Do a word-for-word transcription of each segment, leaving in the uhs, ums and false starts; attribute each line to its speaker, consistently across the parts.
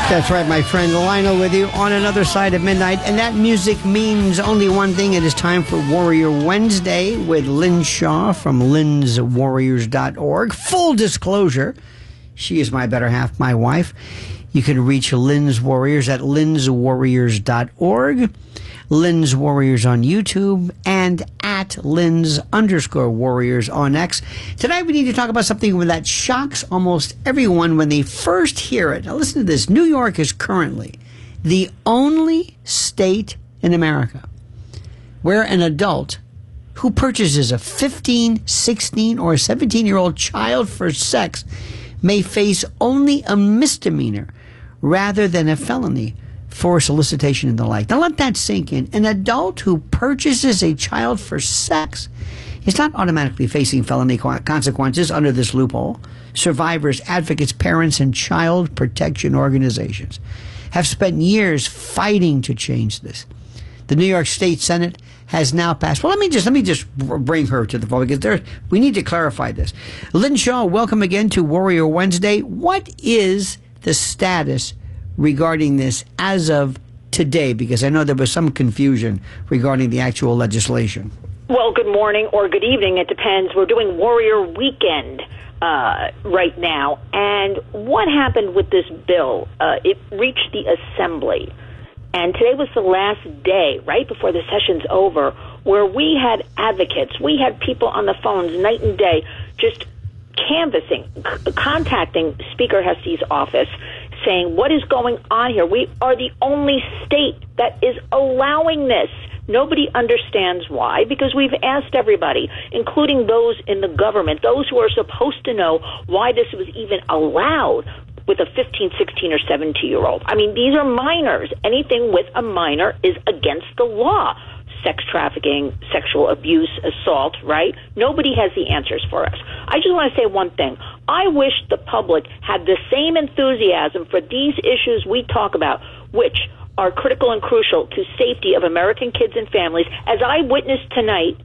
Speaker 1: That's right, my friend. Lionel with you on another side of midnight. And that music means only one thing. It is time for Warrior Wednesday with Lynn Shaw from lynns warriors dot org. Full disclosure, she is my better half, my wife. You can reach Lynn's Warriors at lynns warriors dot org. Lynn's Warriors on YouTube, and at Lynn's underscore Warriors on X. Tonight we need to talk about something that shocks almost everyone when they first hear it. Now listen to this. New York is currently the only state in America where an adult who purchases a fifteen, sixteen, or seventeen-year-old child for sex may face only a misdemeanor rather than a felony for solicitation and the like. Now let that sink in. An adult who purchases a child for sex is not automatically facing felony consequences under this loophole. Survivors, advocates, parents, and child protection organizations have spent years fighting to change this. The New York State Senate has now passed. Well, let me just let me just bring her to the phone because there we need to clarify this. Lynn Shaw, welcome again to Warrior Wednesday. What is the status regarding this as of today? Because I know there was some confusion regarding the actual legislation.
Speaker 2: Well, good morning or good evening. It depends. We're doing Warrior Weekend uh, right now. And what happened with this bill? Uh, it reached the Assembly. And today was the last day, right before the session's over, where we had advocates. We had people on the phones night and day just canvassing, c- contacting Speaker Hesty's office, saying, what is going on here? We are the only state that is allowing this. Nobody understands why, because we've asked everybody, including those in the government, those who are supposed to know why this was even allowed with a fifteen, sixteen, or seventeen-year-old. I mean, these are minors. Anything with a minor is against the law. Sex trafficking, sexual abuse, assault, right? Nobody has the answers for us. I just want to say one thing. I wish the public had the same enthusiasm for these issues we talk about, which are critical and crucial to safety of American kids and families, as I witnessed tonight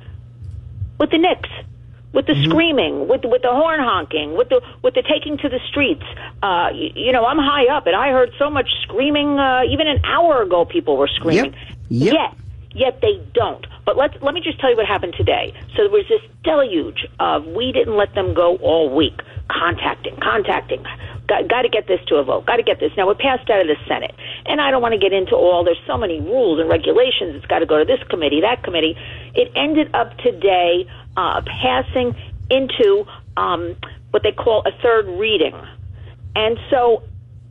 Speaker 2: with the Knicks, with the mm-hmm. screaming, with with the horn honking, with the with the taking to the streets. Uh, you, you know, I'm high up, and I heard so much screaming. Uh, even an hour ago, people were screaming.
Speaker 1: Yep. Yep.
Speaker 2: Yet, yet they don't. But let let me just tell you what happened today. So there was this deluge of we didn't let them go all week, contacting, contacting. Got, got to get this to a vote. Got to get this. Now, it passed out of the Senate. And I don't want to get into all, there's so many rules and regulations. It's got to go to this committee, that committee. It ended up today uh, passing into um, what they call a third reading. And so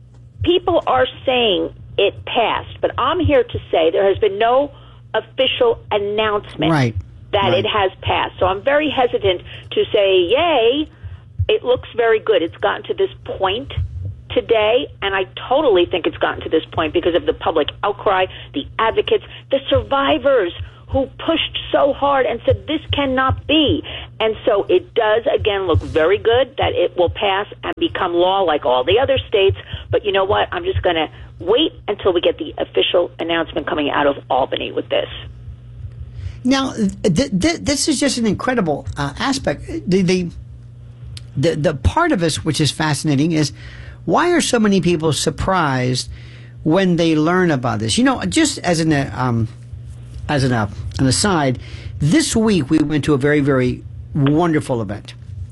Speaker 2: people are saying it passed. But I'm here to say there has been no official announcement
Speaker 1: right.
Speaker 2: that
Speaker 1: right.
Speaker 2: it has passed. So I'm very hesitant to say, yay. It looks very good. It's gotten to this point today, and I totally think it's gotten to this point because of the public outcry, the advocates, the survivors who pushed so hard and said this cannot be. And so it does, again, look very good that it will pass and become law like all the other states. But you know what? I'm just going to wait until we get the official announcement coming out of Albany with this.
Speaker 1: Now, th- th- this is just an incredible uh, aspect. The, the The the part of us which is fascinating is why are so many people surprised when they learn about this? You know, just as an uh, um, as an, uh, an aside, this week we went to a very, very wonderful event.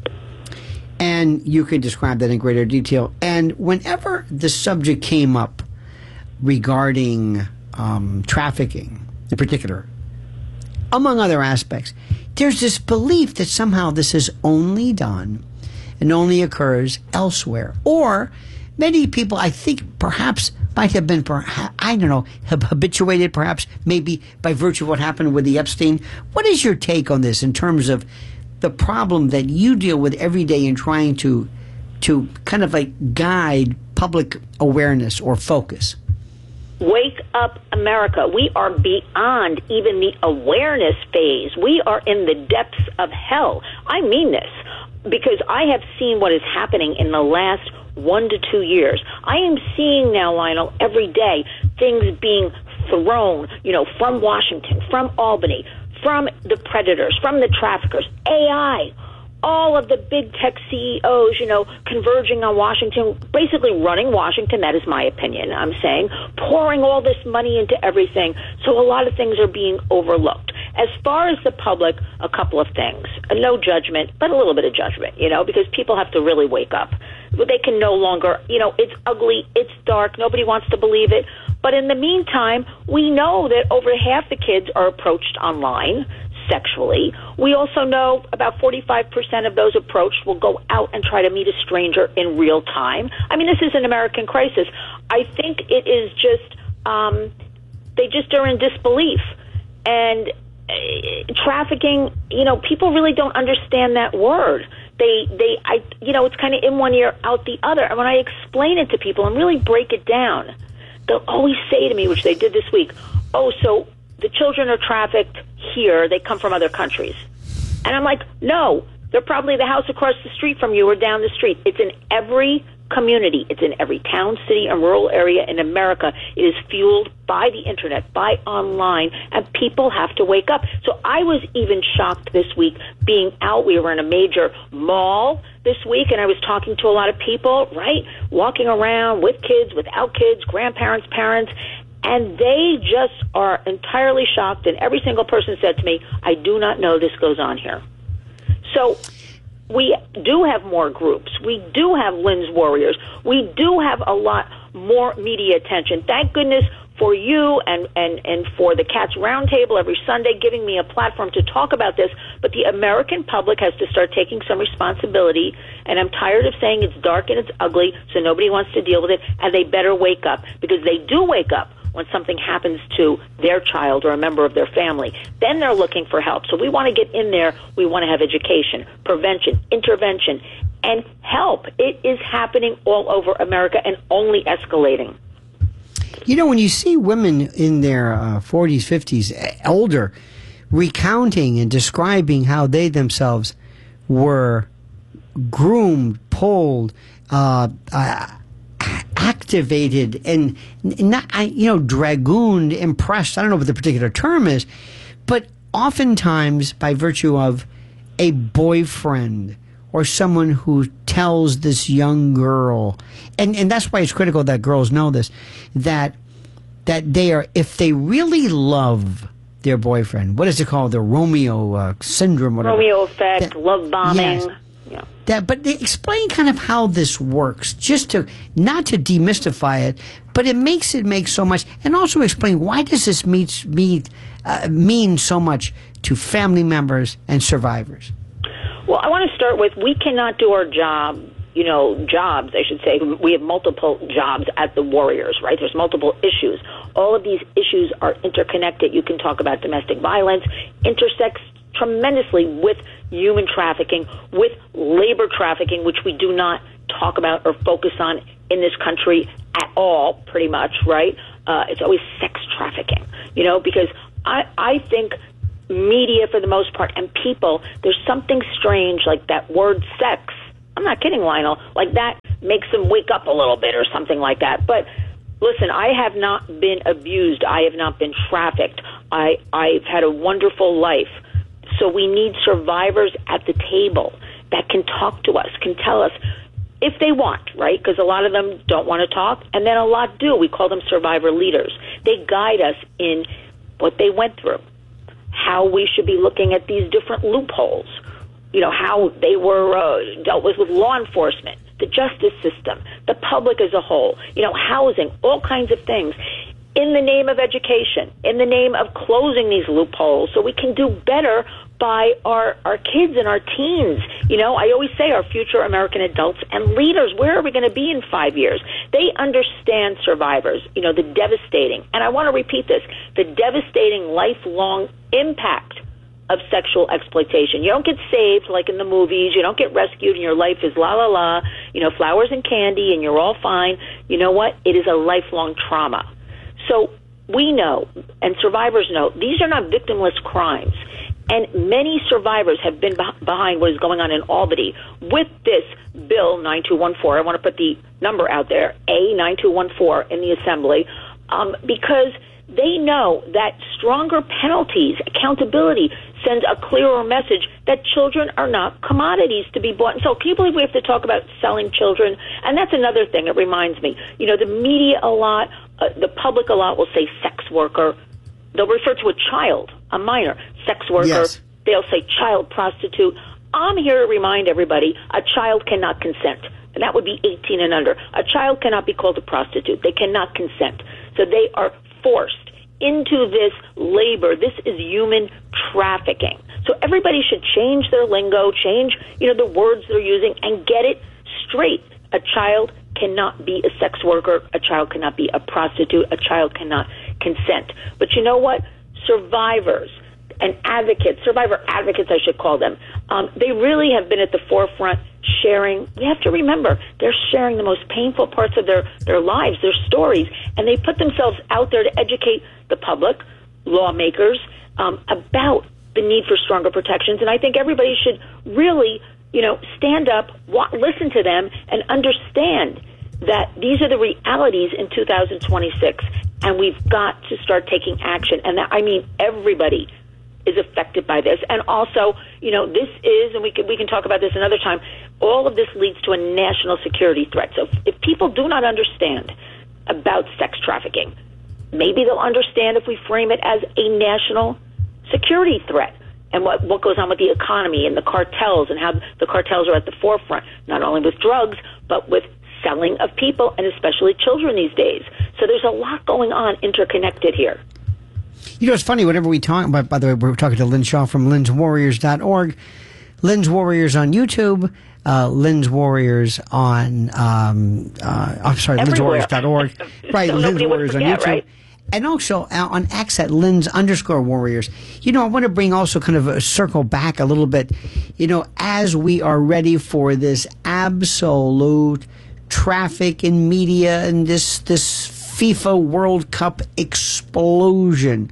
Speaker 1: And you could describe that in greater detail. And whenever the subject came up regarding um, trafficking in particular, among other aspects, there's this belief that somehow this is only done and only occurs elsewhere. Or many people, I think, perhaps might have been, perhaps, I don't know, habituated perhaps maybe by virtue of what happened with the Epstein. What is your take on this in terms of the problem that you deal with every day in trying to to kind of like guide public awareness or focus?
Speaker 2: Wake up, America. We are beyond even the awareness phase. We are in the depths of hell. I mean this because I have seen what is happening in the last one to two years. I am seeing now, Lionel, every day, things being thrown, you know, from Washington, from Albany, from the predators, from the traffickers, A I, all of the big tech C E Os, you know, converging on Washington, basically running Washington, that is my opinion, I'm saying, pouring all this money into everything. So a lot of things are being overlooked. As far as the public, a couple of things. No judgment, but a little bit of judgment, you know, because people have to really wake up. They can no longer, you know, it's ugly, it's dark, nobody wants to believe it. But in the meantime, we know that over half the kids are approached online sexually. We also know about forty-five percent of those approached will go out and try to meet a stranger in real time. I mean, this is an American crisis. I think it is just, um, they just are in disbelief. And uh, trafficking, you know, people really don't understand that word. They, they, I, you know, it's kind of in one ear, out the other. And when I explain it to people and really break it down, they'll always say to me, which they did this week, oh, so the children are trafficked here, they come from other countries. And I'm like, no, they're probably the house across the street from you or down the street. It's in every community. It's in every town, city, and rural area in America. It is fueled by the internet, by online, and people have to wake up. So I was even shocked this week being out. We were in a major mall this week, and I was talking to a lot of people, right, walking around with kids, without kids, grandparents, parents, and they just are entirely shocked, and every single person said to me, I do not know this goes on here. So we do have more groups. We do have Lynn's Warriors. We do have a lot more media attention. Thank goodness for you and, and, and for the Cats Roundtable every Sunday giving me a platform to talk about this. But the American public has to start taking some responsibility. And I'm tired of saying it's dark and it's ugly, so nobody wants to deal with it. And they better wake up, because they do wake up when something happens to their child or a member of their family. Then they're looking for help. So we want to get in there. We want to have education, prevention, intervention, and help. It is happening all over America and only escalating.
Speaker 1: You know, when you see women in their uh, forties, fifties, older, recounting and describing how they themselves were groomed, pulled, uh, uh activated and not, you know, dragooned, impressed. I don't know what the particular term is, but oftentimes by virtue of a boyfriend or someone who tells this young girl, and, and that's why it's critical that girls know this, that that they are, if they really love their boyfriend, what is it called? The Romeo uh, syndrome, whatever.
Speaker 2: Romeo effect, that, love bombing.
Speaker 1: Yes.
Speaker 2: Yeah.
Speaker 1: That, but explain kind of how this works, just to, not to demystify it, but it makes it make so much, and also explain why does this meet, meet, uh, mean so much to family members and survivors?
Speaker 2: Well, I want to start with, we cannot do our job, you know, jobs, I should say. We have multiple jobs at the Warriors, right? There's multiple issues. All of these issues are interconnected. You can talk about domestic violence, intersects tremendously with human trafficking, with labor trafficking, which we do not talk about or focus on in this country at all, pretty much, right? Uh, it's always sex trafficking, you know, because I, I think media, for the most part, and people, there's something strange, like that word sex. I'm not kidding, Lionel. Like that makes them wake up a little bit or something like that. But listen, I have not been abused. I have not been trafficked. I, I've had a wonderful life. So we need survivors at the table that can talk to us, can tell us if they want, right? Because a lot of them don't want to talk, and then a lot do. We call them survivor leaders. They guide us in what they went through, how we should be looking at these different loopholes, you know, how they were uh, dealt with with law enforcement, the justice system, the public as a whole, you know, housing, all kinds of things. In the name of education, in the name of closing these loopholes so we can do better by our, our kids and our teens. You know, I always say our future American adults and leaders, where are we going to be in five years? They understand survivors, you know, the devastating, and I want to repeat this, the devastating lifelong impact of sexual exploitation. You don't get saved like in the movies. You don't get rescued and your life is la la la, you know, flowers and candy and you're all fine. You know what? It is a lifelong trauma. So we know, and survivors know, these are not victimless crimes. And many survivors have been behind what is going on in Albany with this bill nine two one four. I want to put the number out there, A nine two one four, in the Assembly, um, because they know that stronger penalties, accountability, sends a clearer message that children are not commodities to be bought and sold. Can you believe we have to talk about selling children? And that's another thing. It reminds me, you know, the media a lot, uh, the public a lot will say sex worker. They'll refer to a child, a minor, sex worker.
Speaker 1: Yes.
Speaker 2: They'll say child prostitute. I'm here to remind everybody, a child cannot consent. And that would be eighteen and under. A child cannot be called a prostitute. They cannot consent. So they are forced into this labor. This is human trafficking. So everybody should change their lingo, change, you know, the words they're using, and get it straight. A child cannot be a sex worker. A child cannot be a prostitute. A child cannot consent. But you know what? Survivors and advocates, survivor advocates I should call them, um, they really have been at the forefront sharing. We have to remember, they're sharing the most painful parts of their, their lives, their stories, and they put themselves out there to educate the public, lawmakers, um, about the need for stronger protections. And I think everybody should really, you know, stand up, wa- listen to them, and understand that these are the realities in two thousand twenty-six, and we've got to start taking action. And that, I mean, everybody is affected by this. And also, you know, this is, and we can, we can talk about this another time, all of this leads to a national security threat. So if, if people do not understand about sex trafficking, maybe they'll understand if we frame it as a national security threat and what, what goes on with the economy and the cartels and how the cartels are at the forefront, not only with drugs, but with selling of people and especially children these days. So there's a lot going on interconnected here.
Speaker 1: You know, it's funny, whenever we talk about, by the way, we're talking to Lynn Shaw from Lynn's Warriors dot org. Lynn's Warriors on YouTube, uh, Lynn's Warriors on, um, uh, I'm sorry, Lynn's Warriors dot org. Right,
Speaker 2: so
Speaker 1: Lynn's Warriors
Speaker 2: forget,
Speaker 1: on YouTube.
Speaker 2: Right?
Speaker 1: And also uh, on X at Lynn's underscore Warriors. You know, I want to bring also kind of a circle back a little bit, you know, as we are ready for this absolute traffic in media and this, this FIFA World Cup explosion.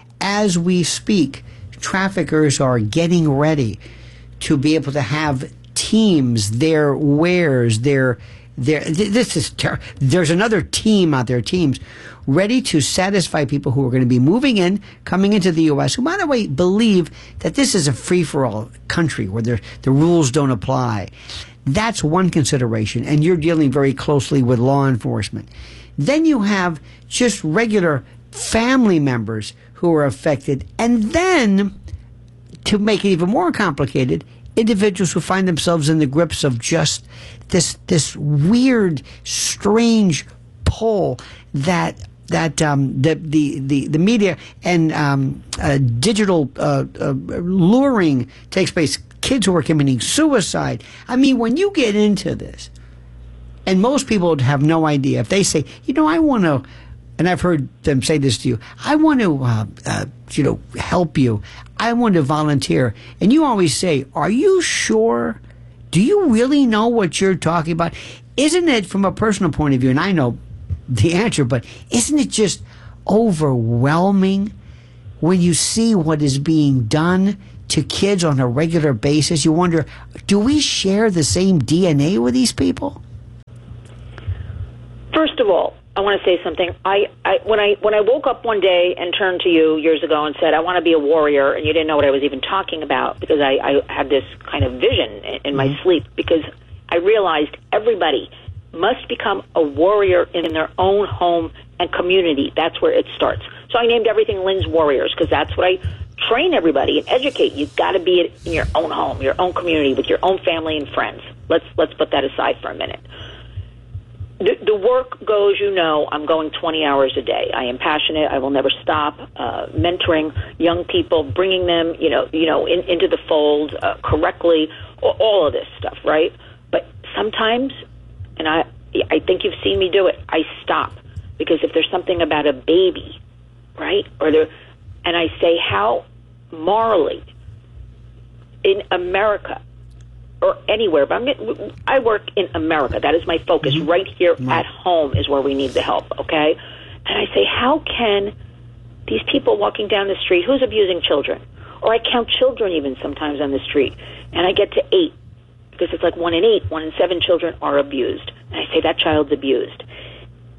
Speaker 1: As we speak, traffickers are getting ready to be able to have teams, their wares, their their this is ter- there's another team out there, teams ready to satisfy people who are going to be moving in, coming into the U S, who, by the way, believe that this is a free-for-all country where the the rules don't apply. That's one consideration, and you're dealing very closely with law enforcement. Then you have just regular family members who are affected. And then, to make it even more complicated, individuals who find themselves in the grips of just this this weird, strange pull that that um, the, the, the, the media and um, uh, digital uh, uh, luring takes place. Kids who are committing suicide. I mean, when you get into this, and most people would have no idea. If they say, you know, I want to, and I've heard them say this to you, I want to, uh, uh, you know, help you. I want to volunteer. And you always say, are you sure? Do you really know what you're talking about? Isn't it, from a personal point of view, and I know the answer, but isn't it just overwhelming when you see what is being done to kids on a regular basis? You wonder, do we share the same D N A with these people?
Speaker 2: First of all, I want to say something. I, I when I when I woke up one day and turned to you years ago and said, I want to be a warrior, and you didn't know what I was even talking about because I, I had this kind of vision in, in my mm-hmm. sleep, because I realized everybody must become a warrior in their own home and community. That's where it starts. So I named everything Lynn's Warriors because that's what I train everybody and educate. You've got to be it in your own home, your own community, with your own family and friends. Let's let's put that aside for a minute. The, the work goes, you know, I'm going twenty hours a day. I am passionate. I will never stop uh, mentoring young people, bringing them, you know, you know, in, into the fold uh, correctly, all of this stuff, right? But sometimes, and I, I think you've seen me do it, I stop because if there's something about a baby, right, or there, and I say, how morally in America or anywhere, but I'm, I work in America. That is my focus. Mm-hmm. Right here mm-hmm. at home is where we need the help, okay? And I say, how can these people walking down the street, who's abusing children? Or I count children even sometimes on the street, and I get to eight, because it's like one in eight, one in seven children are abused. And I say, that child's abused.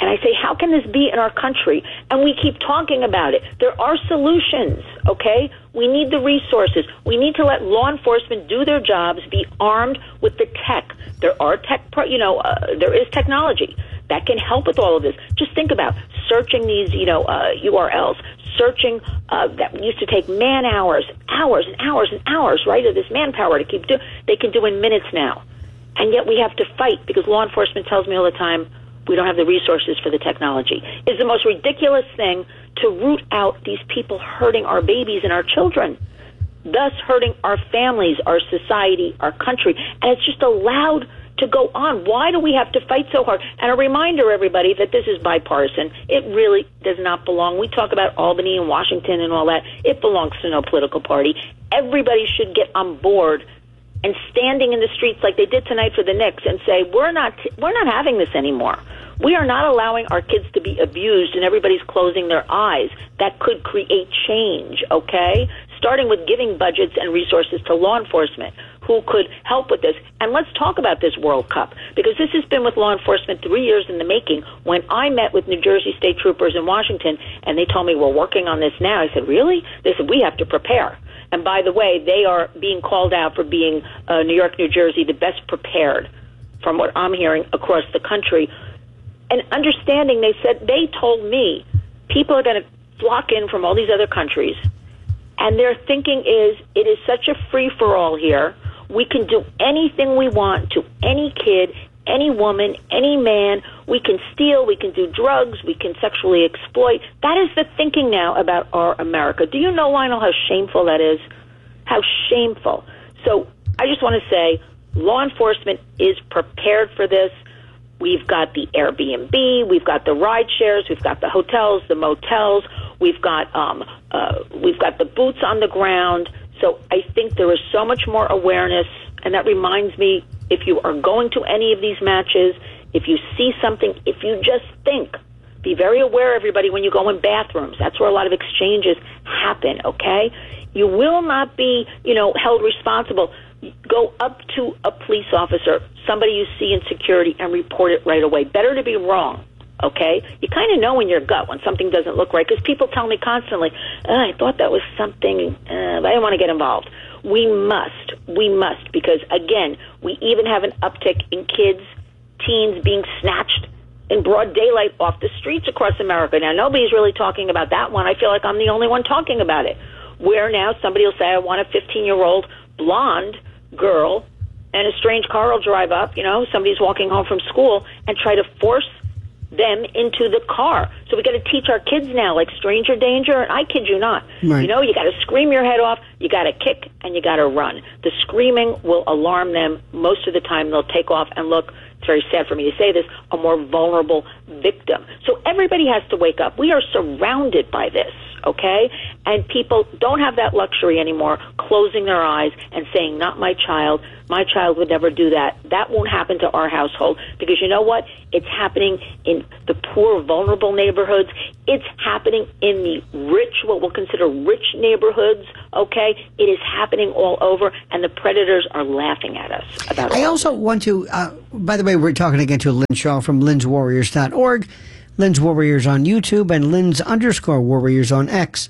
Speaker 2: And I say, how can this be in our country? And we keep talking about it. There are solutions, okay? We need the resources. We need to let law enforcement do their jobs, be armed with the tech. There are tech, you know, uh, there is technology that can help with all of this. Just think about searching these, you know, uh, U R Ls, searching uh, that used to take man hours, hours and hours and hours, right, of this manpower to keep doing. They can do in minutes now. And yet we have to fight because law enforcement tells me all the time, we don't have the resources for the technology. It's the most ridiculous thing to root out these people hurting our babies and our children, thus hurting our families, our society, our country. And it's just allowed to go on. Why do we have to fight so hard? And a reminder, everybody, that this is bipartisan. It really does not belong. We talk about Albany and Washington and all that. It belongs to no political party. Everybody should get on board and standing in the streets like they did tonight for the Knicks and say, we're not we're not having this anymore. We are not allowing our kids to be abused and everybody's closing their eyes. That could create change, okay? Starting with giving budgets and resources to law enforcement who could help with this. And let's talk about this World Cup, because this has been with law enforcement three years in the making. When I met with New Jersey state troopers in Washington and they told me we're working on this now, I said, really? They said, we have to prepare. And by the way, they are being called out for being uh, New York, New Jersey, the best prepared, from what I'm hearing, across the country. And understanding, they said, they told me people are going to flock in from all these other countries. And their thinking is, it is such a free-for-all here. We can do anything we want to any kid, any woman, any man. We can steal, we can do drugs, we can sexually exploit. That is the thinking now about our America. Do you know, Lionel, how shameful that is? How shameful. So I just want to say, law enforcement is prepared for this. We've got the Airbnb, we've got the ride shares, we've got the hotels, the motels, we've got um, uh, we've got the boots on the ground. So I think there is so much more awareness, and that reminds me, if you are going to any of these matches, if you see something, if you just think, be very aware, everybody, when you go in bathrooms. That's where a lot of exchanges happen, okay? You will not be, you know, held responsible. Go up to a police officer, somebody you see in security, and report it right away. Better to be wrong, okay? You kind of know in your gut when something doesn't look right, because people tell me constantly, oh, I thought that was something, uh, but I didn't want to get involved. We must, we must, because, again, we even have an uptick in kids, teens being snatched in broad daylight off the streets across America. Now, nobody's really talking about that one. I feel like I'm the only one talking about it, where now somebody will say, I want a fifteen-year-old blonde girl, and a strange car will drive up, you know, somebody's walking home from school, and try to force them into the car. So we got to teach our kids now, like stranger danger, and I kid you not. Right. You know, you got to scream your head off, you got to kick, and you got to run. The screaming will alarm them. Most of the time they'll take off and look, it's very sad for me to say this, a more vulnerable victim. So everybody has to wake up. We are surrounded by this, okay? And people don't have that luxury anymore, closing their eyes and saying, not my child, my child would never do that. That won't happen to our household, because you know what? It's happening in the poor, vulnerable neighborhoods. It's happening in the rich, what we'll consider rich neighborhoods, okay? It is happening all over, and the predators are laughing at us about it.
Speaker 1: I also want to, uh, by the way, we're talking again to Lynn Shaw from Lynn's Warriors dot org, Lynn's Warriors on YouTube, and Lynn's underscore Warriors on X.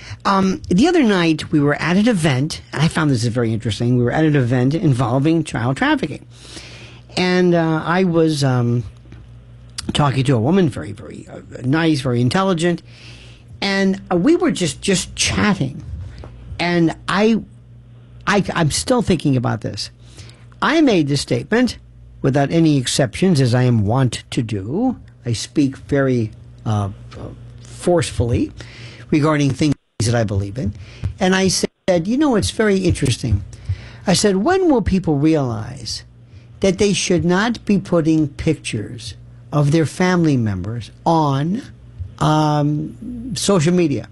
Speaker 1: Um, the other night, we were at an event, and I found this is very interesting. We were at an event involving child trafficking. And uh, I was um, talking to a woman, very, very uh, nice, very intelligent, and uh, we were just, just chatting. And I, I, I'm still thinking about this. I made this statement without any exceptions, as I am wont to do. I speak very uh, forcefully regarding things that I believe in. And I said, you know, it's very interesting. I said, when will people realize that they should not be putting pictures of their family members on um, social media?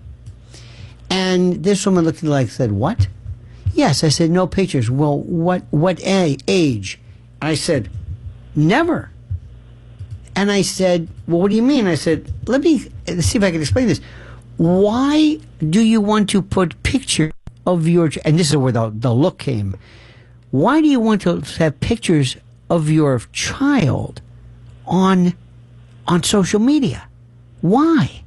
Speaker 1: And this woman looked at me like, said, what? Yes, I said, no pictures. Well, what, what a- age? I said, never. And I said, well, what do you mean? I said, let me see if I can explain this. Why do you want to put pictures of your, and this is where the, the look came, why do you want to have pictures of your child on on social media. Why?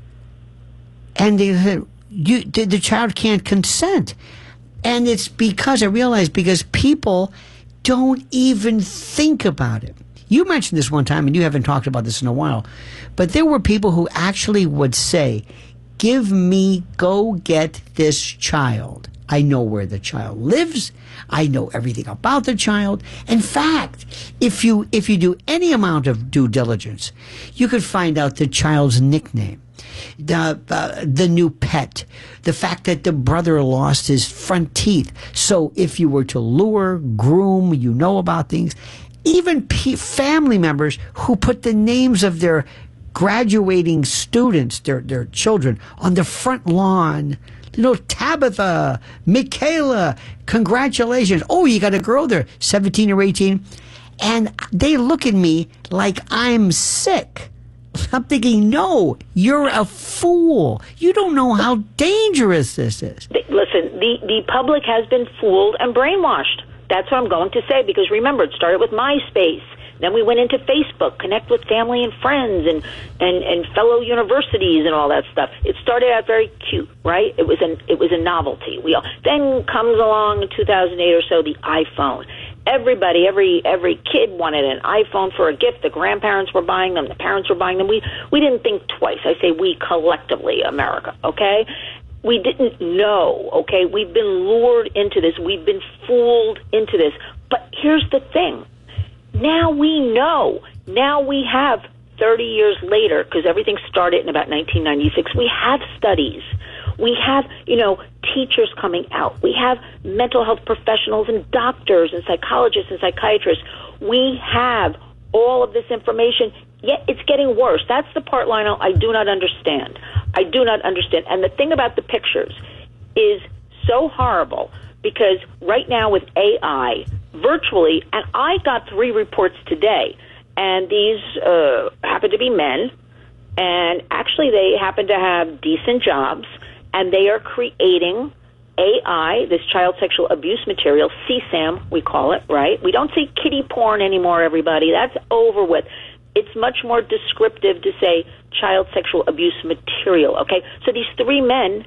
Speaker 1: And they said, you, the, the child can't consent. And it's because, I realize, because people don't even think about it. You mentioned this one time, and you haven't talked about this in a while, but there were people who actually would say, give me, go get this child. I know where the child lives. I know everything about the child. In fact, if you if you do any amount of due diligence, you could find out the child's nickname, the uh, the new pet, the fact that the brother lost his front teeth. So if you were to lure, groom, you know about things. Even p- family members who put the names of their graduating students, their their children, on the front lawn. You know, Tabitha, Michaela, congratulations. Oh, you got a girl there, seventeen or eighteen. And they look at me like I'm sick. I'm thinking, no, you're a fool. You don't know how dangerous this is.
Speaker 2: Listen, the, the public has been fooled and brainwashed. That's what I'm going to say, because remember, it started with MySpace. Then we went into Facebook, connect with family and friends and, and, and fellow universities and all that stuff. It started out very cute, right? It was an it was a novelty. We all, then comes along in two thousand eight or so the iPhone. Everybody, every every kid wanted an iPhone for a gift. The grandparents were buying them. The parents were buying them. We we didn't think twice. I say we collectively, America, okay? We didn't know, okay? We've been lured into this. We've been fooled into this. But here's the thing. Now we know. Now we have thirty years later, because everything started in about nineteen ninety-six, we have studies. We have, you know, teachers coming out. We have mental health professionals and doctors and psychologists and psychiatrists. We have all of this information, yet it's getting worse. That's the part, Lionel, I do not understand. I do not understand. And the thing about the pictures is so horrible, because right now with A I, virtually, and I got three reports today, and these uh, happen to be men, and actually they happen to have decent jobs, and they are creating A I, this child sexual abuse material, C SAM, we call it, right? We don't say kiddie porn anymore, everybody. That's over with. It's much more descriptive to say child sexual abuse material, okay? So these three men,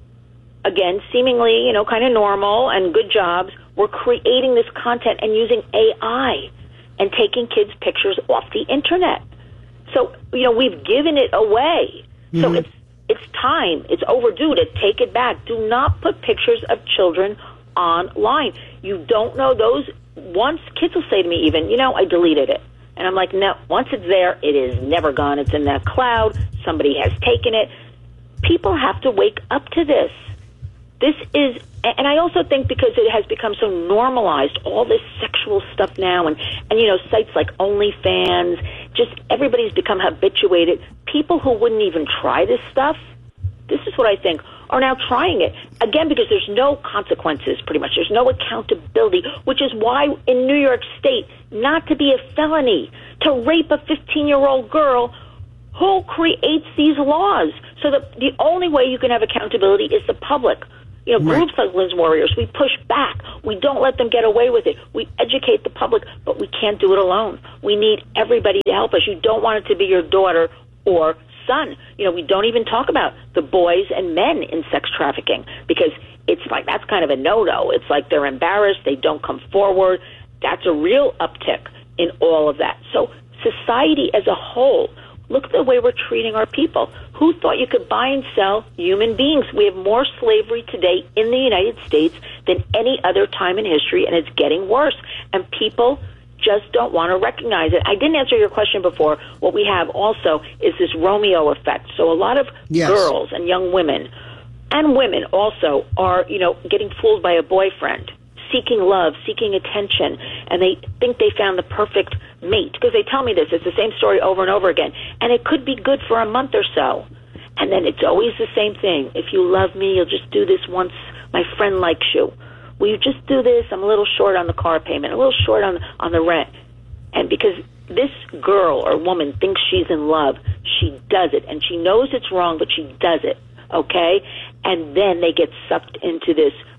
Speaker 2: again, seemingly, you know, kind of normal and good jobs, were creating this content and using A I and taking kids' pictures off the internet. So, you know, we've given it away. Mm-hmm. So it's it's time, it's overdue to take it back. Do not put pictures of children online. You don't know those. Once kids will say to me even, you know, I deleted it. And I'm like, no, once it's there, it is never gone. It's in that cloud. Somebody has taken it. People have to wake up to this. This is, and I also think because it has become so normalized, all this sexual stuff now, and, and you know, sites like OnlyFans, just everybody's become habituated. People who wouldn't even try this stuff, this is what I think, are now trying it. Again, because there's no consequences, pretty much. There's no accountability, which is why in New York State, not to be a felony, to rape a fifteen-year-old girl, who creates these laws? So the, the only way you can have accountability is the public. You know, groups like Lynn's Warriors, we push back. We don't let them get away with it. We educate the public, but we can't do it alone. We need everybody to help us. You don't want it to be your daughter or son. You know, we don't even talk about the boys and men in sex trafficking, because it's like that's kind of a no-no. It's like they're embarrassed. They don't come forward. That's a real uptick in all of that. So society as a whole, look at the way we're treating our people. Who thought you could buy and sell human beings? We have more slavery today in the United States than any other time in history, and it's getting worse. And people just don't want to recognize it. I didn't answer your question before. What we have also is this Romeo effect. So a lot of yes. girls and young women, and women also, are, you know, getting fooled by a boyfriend, seeking love, seeking attention, and they think they found the perfect mate, because they tell me this. It's the same story over and over again, and it could be good for a month or so, and then it's always the same thing. If you love me, you'll just do this once my friend likes you. Will you just do this? I'm a little short on the car payment, a little short on on the rent. And because this girl or woman thinks she's in love, she does it, and she knows it's wrong, but she does it, okay? And then they get sucked into this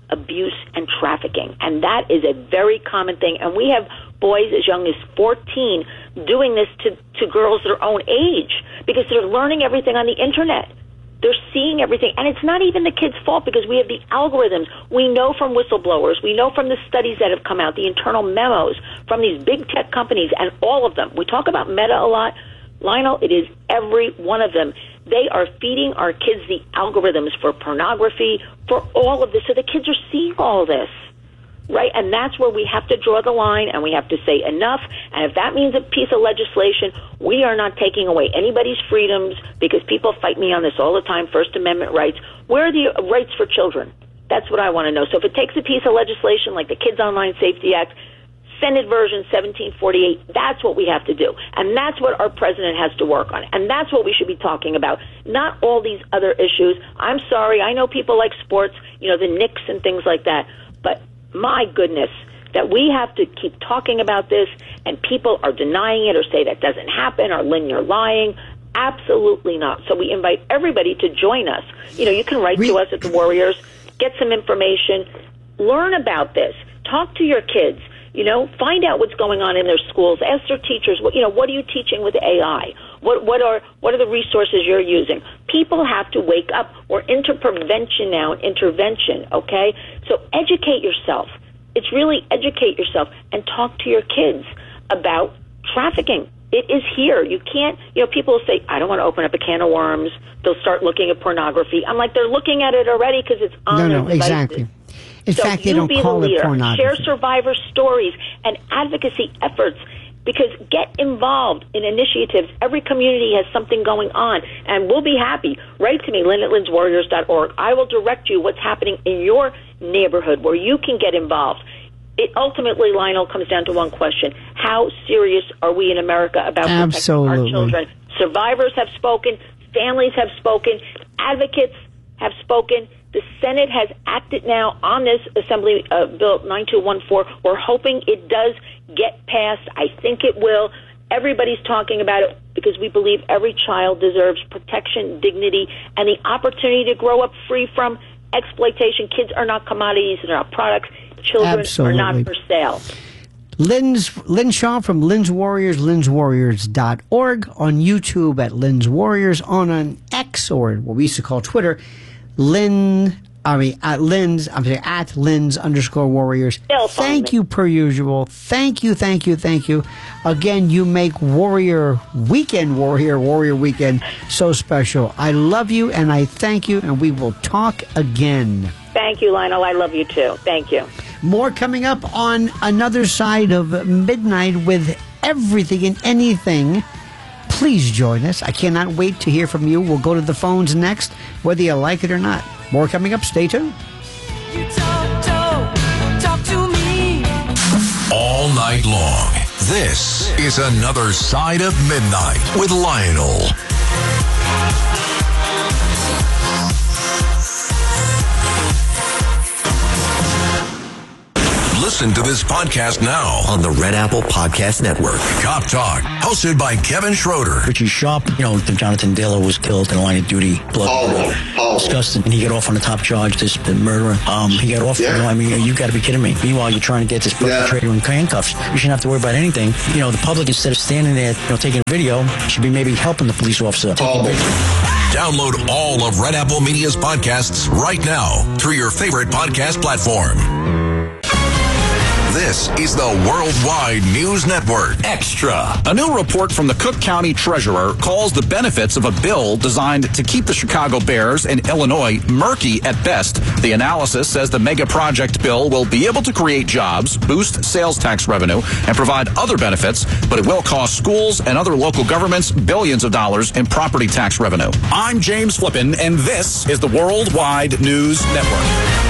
Speaker 2: abuse, and trafficking. And that is a very common thing. And we have boys as young as fourteen doing this to, to girls their own age because they're learning everything on the internet. They're seeing everything. And it's not even the kids' fault because we have the algorithms. We know from whistleblowers. We know from the studies that have come out, the internal memos from these big tech companies and all of them. We talk about Meta a lot. Lionel, it is every one of them. They are feeding our kids the algorithms for pornography, for all of this. So the kids are seeing all this, right? And that's where we have to draw the line, and we have to say enough. And if that means a piece of legislation, we are not taking away anybody's freedoms, because people fight me on this all the time, First Amendment rights. Where are the rights for children? That's what I want to know. So if it takes a piece of legislation like the Kids Online Safety Act, Senate version seventeen forty-eight, that's what we have to do. And that's what our president has to work on. And that's what we should be talking about, not all these other issues. I'm sorry, I know people like sports, you know, the Knicks and things like that. But my goodness, that we have to keep talking about this and people are denying it or say that doesn't happen or, Lynn, you're lying. Absolutely not. So we invite everybody to join us. You know, you can write to us at the Warriors, get some information, learn about this, talk to your kids. You know, find out what's going on in their schools. Ask their teachers, what, you know, what are you teaching with A I? What what are what are the resources you're using? People have to wake up. We're into prevention now, intervention, okay? So educate yourself. It's really educate yourself and talk to your kids about trafficking. It is here. You can't, you know, people will say, I don't want to open up a can of worms. They'll start looking at pornography. I'm like, they're looking at it already because it's on
Speaker 1: no,
Speaker 2: their
Speaker 1: no,
Speaker 2: devices.
Speaker 1: Exactly. In
Speaker 2: so
Speaker 1: fact, they don't call it pornography.
Speaker 2: Share survivor stories and advocacy efforts, because get involved in initiatives. Every community has something going on, and we'll be happy. Write to me, Lynn at Lynn's Warriors dot org. I will direct you what's happening in your neighborhood where you can get involved. It ultimately, Lionel, comes down to one question. How serious are we in America about protecting
Speaker 1: Absolutely.
Speaker 2: our children? Survivors have spoken. Families have spoken. Advocates have spoken. The Senate has acted now on this Assembly uh, Bill nine two one four. We're hoping it does get passed. I think it will. Everybody's talking about it because we believe every child deserves protection, dignity, and the opportunity to grow up free from exploitation. Kids are not commodities. They're not products. Children
Speaker 1: Absolutely.
Speaker 2: are not for sale.
Speaker 1: Lynn's, Lynn Shaw from Lynn's Warriors, Lynn's Warriors dot org, on YouTube at Lynn's Warriors, on an X, or what we used to call Twitter, Lynn, I mean, at Lynn's, I'm sorry, at Lynn's underscore Warriors. Thank you, per usual. Thank you, thank you, thank you. Again, you make Warrior Weekend, Warrior, Warrior Weekend so special. I love you, and I thank you, and we will talk again.
Speaker 2: Thank you, Lionel. I love you, too. Thank you.
Speaker 1: More coming up on Another Side of Midnight with everything and anything. Please join us. I cannot wait to hear from you. We'll go to the phones next, whether you like it or not. More coming up. Stay tuned.
Speaker 3: You talk, talk, talk to me.
Speaker 4: All night long. This is Another Side of Midnight with Lionel. Listen to this podcast now
Speaker 5: on the Red Apple Podcast Network.
Speaker 4: Cop Talk, hosted by Kevin Schroeder.
Speaker 6: Richie Sharp, you know, Jonathan Diller was killed in the line of duty. Blood.
Speaker 7: Oh, oh.
Speaker 6: Disgusting. And he got off on the top charge, this the murderer. Um, he got off.
Speaker 7: Yeah.
Speaker 6: You know, I mean, you got to be kidding me. Meanwhile, you're trying to get this perpetrator yeah. in handcuffs. You shouldn't have to worry about anything. You know, the public, instead of standing there, you know, taking a video, should be maybe helping the police officer.
Speaker 7: Oh.
Speaker 4: Download all of Red Apple Media's podcasts right now through your favorite podcast platform. This is the Worldwide News Network.
Speaker 8: Extra. A new report from the Cook County Treasurer calls the benefits of a bill designed to keep the Chicago Bears and Illinois murky at best. The analysis says the mega project bill will be able to create jobs, boost sales tax revenue, and provide other benefits, but it will cost schools and other local governments billions of dollars in property tax revenue. I'm James Flippin, and this is the Worldwide News Network.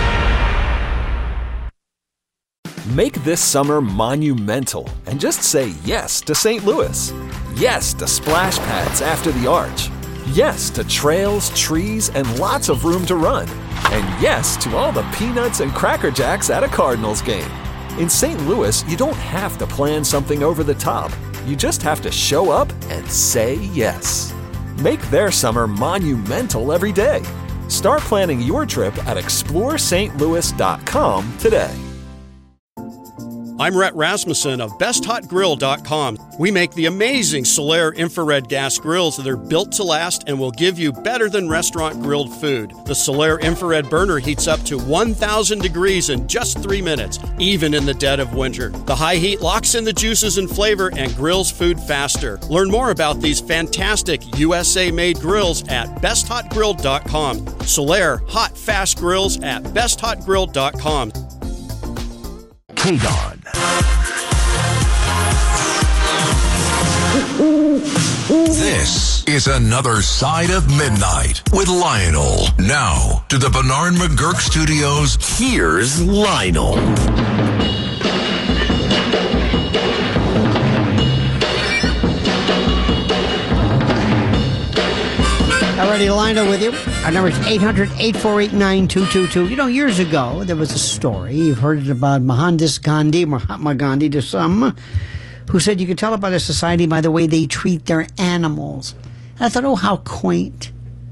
Speaker 9: Make this summer monumental and just say yes to Saint Louis. Yes to splash pads after the arch. Yes to trails, trees, and lots of room to run. And yes to all the peanuts and Cracker Jacks at a Cardinals game. In Saint Louis, you don't have to plan something over the top. You just have to show up and say yes. Make their summer monumental every day. Start planning your trip at explore st louis dot com today.
Speaker 7: I'm Rhett Rasmussen of best hot grill dot com. We make the amazing Solaire infrared gas grills that are built to last and will give you better than restaurant grilled food. The Solaire infrared burner heats up to one thousand degrees in just three minutes, even in the dead of winter. The high heat locks in the juices and flavor and grills food faster. Learn more about these fantastic U S A-made grills at best hot grill dot com. Solaire hot fast grills at best hot grill dot com.
Speaker 4: K D O N. This is another side of midnight with Lionel. Now to the Bernard McGurk Studios. Here's Lionel.
Speaker 1: Alrighty, Lionel with you. Our number is eight hundred, eight four eight, nine two two two. You know, years ago, there was a story. You've heard it about Mohandas Gandhi, Mahatma Gandhi to some, who said you could tell about a society by the way they treat their animals. And I thought, oh, how quaint.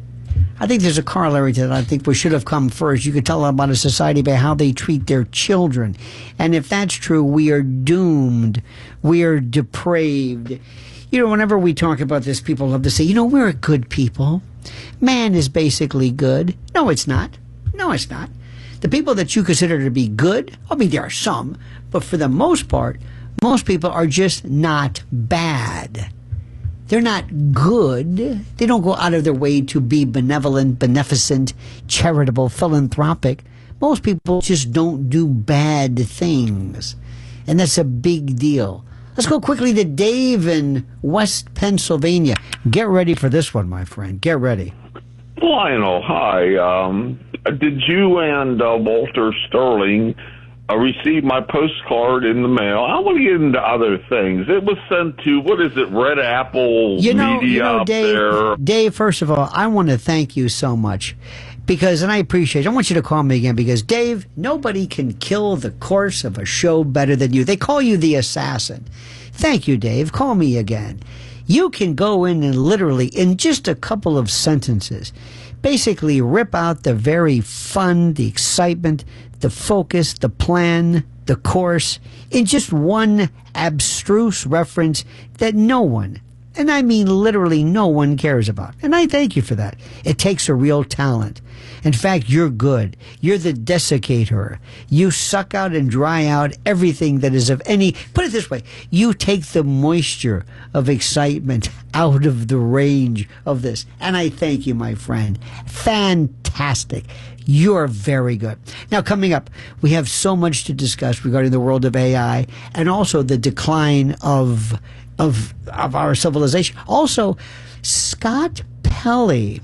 Speaker 1: I think there's a corollary to that. I think we should have come first. You could tell about a society by how they treat their children. And if that's true, we are doomed. We are depraved. You know, whenever we talk about this, people love to say, you know, we're a good people. Man is basically good. No, it's not. No, it's not. The people that you consider to be good, I mean, there are some, but for the most part, most people are just not bad. They're not good. They don't go out of their way to be benevolent, beneficent, charitable, philanthropic. Most people just don't do bad things. And that's a big deal. Let's go quickly to Dave in West Pennsylvania. Get ready for this one, my friend. Get ready.
Speaker 10: Lionel, hi. Um, did you and uh, Walter Sterling uh, receive my postcard in the mail? I want to get into other things. It was sent to, what is it, Red Apple
Speaker 1: you know,
Speaker 10: Media
Speaker 1: you know,
Speaker 10: up
Speaker 1: Dave,
Speaker 10: there?
Speaker 1: Dave, first of all, I want to thank you so much. Because, and I appreciate it. I want you to call me again because, Dave, nobody can kill the course of a show better than you. They call you the assassin. Thank you, Dave. Call me again. You can go in and literally, in just a couple of sentences, basically rip out the very fun, the excitement, the focus, the plan, the course, in just one abstruse reference that no one, and I mean literally no one cares about. And I thank you for that. It takes a real talent. In fact, you're good. You're the desiccator. You suck out and dry out everything that is of any, put it this way, you take the moisture of excitement out of the range of this. And I thank you, my friend. Fantastic. You're very good. Now, coming up, we have so much to discuss regarding the world of A I and also the decline of of of our civilization. Also, Scott Pelley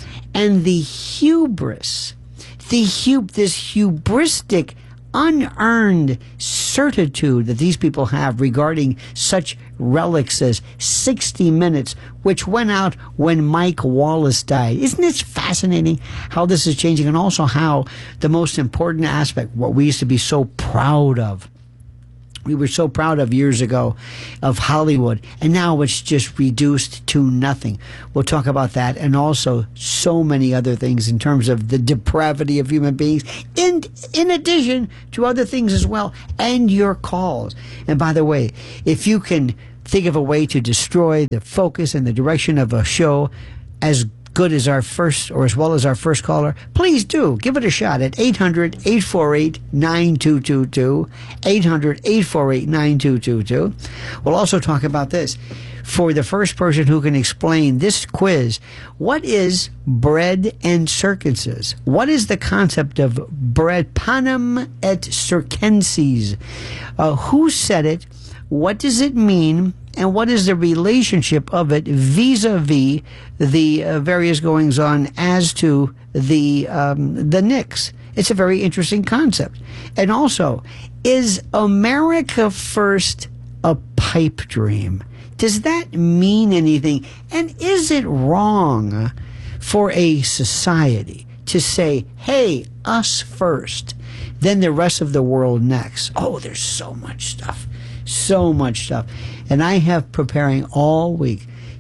Speaker 1: and the hubris, the hub, this hubristic, unearned certitude that these people have regarding such relics as sixty minutes, which went out when Mike Wallace died. Isn't it fascinating how this is changing, and also how the most important aspect, what we used to be so proud of, we were so proud of years ago, of Hollywood, and now it's just reduced to nothing. We'll talk about that and also so many other things in terms of the depravity of human beings, in, in addition to other things as well, and your calls. And by the way, if you can think of a way to destroy the focus and the direction of a show as good as our first, or as well as our first caller, please do give it a shot at eight hundred, eight four eight, nine two two two, eight hundred, eight four eight, nine two two two. We'll also talk about this. For the first person who can explain this quiz, what is bread and circenses? What is the concept of bread, panem et circenses? Uh, who said it? What does it mean? And what is the relationship of it vis-a-vis the uh, various goings-on as to the um, the Knicks? It's a very interesting concept. And also, is America First a pipe dream? Does that mean anything? And is it wrong for a society to say, hey, us first, then the rest of the world next? Oh, there's so much stuff. So much stuff. And I have preparing all week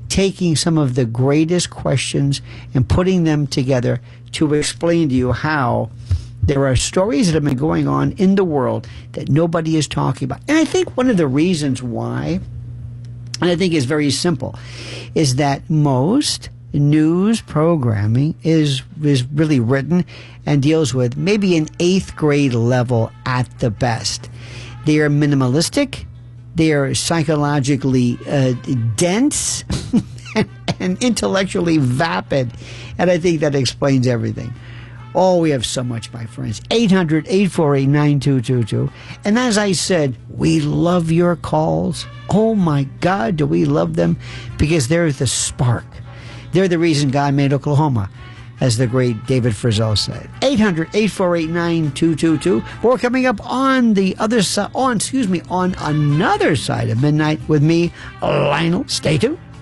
Speaker 1: taking some of the greatest questions and putting them together to explain to you how there are stories that have been going on in the world that nobody is talking about. And I think one of the reasons why, and I think it's very simple, is that most news programming is is really written and deals with maybe an eighth grade level at the best. They are minimalistic, they are psychologically uh, dense, and, and intellectually vapid, and I think that explains everything. Oh, we have so much, my friends. eight hundred, eight four eight, nine two two two. And as I said, we love your calls. Oh, my God, do we love them, because they're the spark. They're the reason God made Oklahoma, as the great David Frizzell said. eight hundred, eight four eight, nine two two two. More coming up on the other side, on, excuse me, on another side of midnight with me, Lionel. Stay tuned.